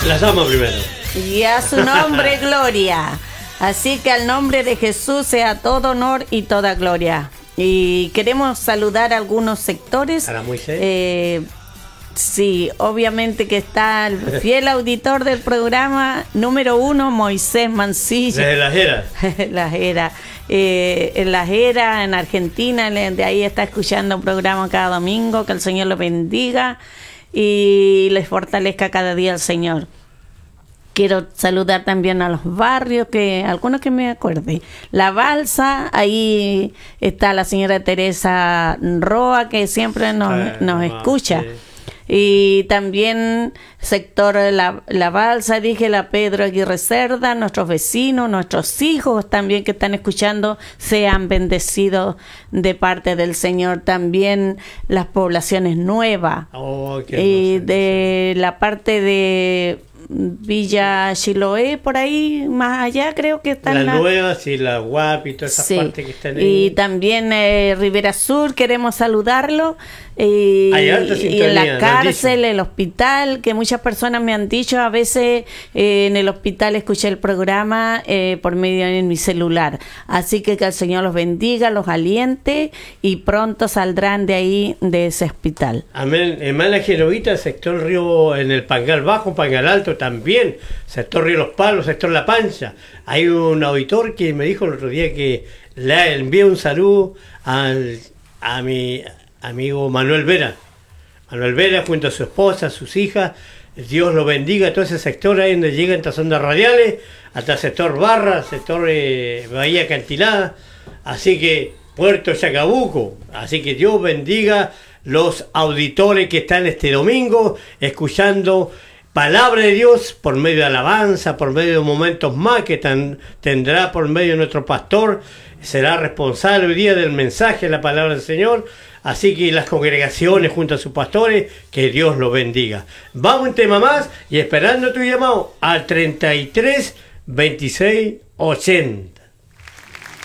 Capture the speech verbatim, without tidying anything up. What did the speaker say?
Las damas primero. Y a su nombre, gloria. Así que al nombre de Jesús sea todo honor y toda gloria. Y queremos saludar a algunos sectores. ¿A la Moisés? Eh, sí, obviamente que está el fiel auditor del programa número uno, Moisés Mancilla. Desde Las Heras. Las Heras. Eh, en Las Heras, en Argentina, de ahí está escuchando un programa cada domingo. Que el Señor los bendiga y les fortalezca cada día el Señor. Quiero saludar también a los barrios, que algunos que me acuerde. La Balsa, ahí está la señora Teresa Roa, que siempre nos, ah, nos escucha. Sí. Y también sector La, la Balsa, dije, la Pedro Aguirre Cerda, nuestros vecinos, nuestros hijos también que están escuchando, sean bendecidos de parte del Señor. También las poblaciones nuevas. Oh, qué y de la parte de Villa Chiloé, por ahí más allá creo que están las la... nuevas y la Guapi y todas esas sí. partes que están ahí. Y también eh, Rivera Sur, queremos saludarlo. Y, y en la cárcel, el hospital, que muchas personas me han dicho, a veces eh, en el hospital escuché el programa eh, por medio de mi celular. Así que que el Señor los bendiga, los aliente y pronto saldrán de ahí, de ese hospital. Amén. En Mala Jerovita, sector Río, en el Pangal Bajo, Pangal Alto también, sector Río Los Palos, sector La Pancha. Hay un auditor que me dijo el otro día que le envié un saludo al, a mi amigo Manuel Vera. Manuel Vera junto a su esposa, a sus hijas. Dios lo bendiga a todo ese sector ahí donde llegan estas ondas radiales, hasta el sector Barra, sector eh, Bahía Acantilada. Así que Puerto Chacabuco. Así que Dios bendiga los auditores que están este domingo escuchando palabra de Dios por medio de alabanza, por medio de momentos más que tan, tendrá por medio de nuestro pastor. Será responsable hoy día del mensaje de la palabra del Señor. Así que las congregaciones junto a sus pastores, que Dios los bendiga. Vamos un tema más y esperando tu llamado al treinta y tres, veintiséis, ochenta.